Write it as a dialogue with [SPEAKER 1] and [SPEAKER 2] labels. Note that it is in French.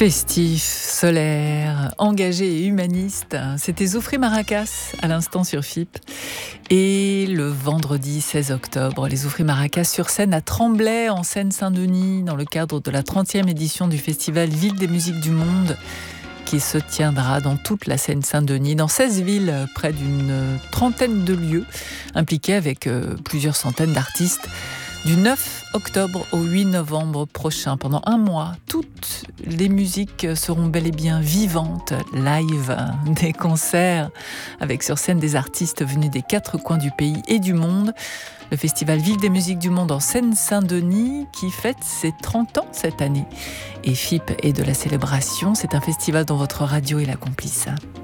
[SPEAKER 1] Festif, solaire, engagé et humaniste, c'était Zoufri Maracas à l'instant sur FIP. Et le vendredi 16 octobre, les Zoufri Maracas sur scène à Tremblay, en Seine-Saint-Denis, dans le cadre de la 30e édition du festival Ville des musiques du monde, qui se tiendra dans toute la Seine-Saint-Denis, dans 16 villes, près d'une trentaine de lieux, impliqués avec plusieurs centaines d'artistes. Du 9 octobre au 8 novembre prochain, pendant un mois, toutes les musiques seront bel et bien vivantes, live, des concerts avec sur scène des artistes venus des 4 coins du pays et du monde. Le festival Ville des musiques du monde en Seine-Saint-Denis qui fête ses 30 ans cette année. Et FIP est de la célébration, c'est un festival dont votre radio est la complice.